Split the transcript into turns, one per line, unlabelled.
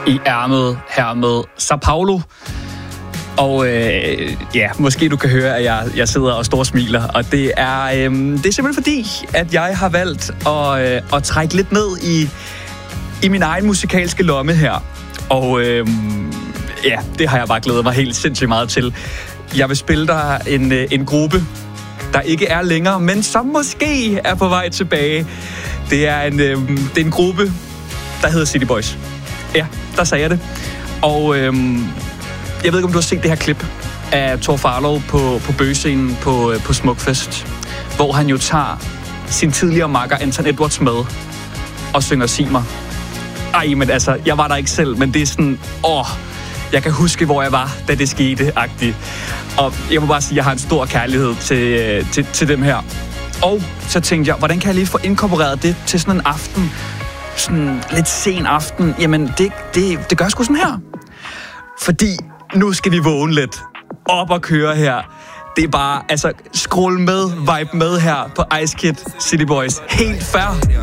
i ærmet her med Sao Paulo. Og måske du kan høre, at jeg sidder og står og smiler. Og det er simpelthen fordi, at jeg har valgt at trække lidt ned i min egen musikalske lomme her. Og det har jeg bare glædet mig helt sindssygt meget til. Jeg vil spille dig en gruppe, der ikke er længere, men som måske er på vej tilbage. Det er en gruppe, der hedder City Boys. Ja, der sagde jeg det. Og jeg ved ikke, om du har set det her klip af Tor Farlov på bøgescenen på Smukfest, hvor han jo tager sin tidligere makker Anton Edwards med og synger Sig mig. Ej, men altså, jeg var der ikke selv, men det er sådan, jeg kan huske, hvor jeg var, da det skete-agtigt. Og jeg må bare sige, at jeg har en stor kærlighed til dem her. Og så tænkte jeg, hvordan kan jeg lige få inkorporeret det til sådan en aften? Sådan lidt sen aften. Jamen, det gør sgu sådan her. Fordi nu skal vi vågne lidt. Op og køre her. Det er bare, scroll med, vibe med her på Ice Kid City Boys. Helt fair.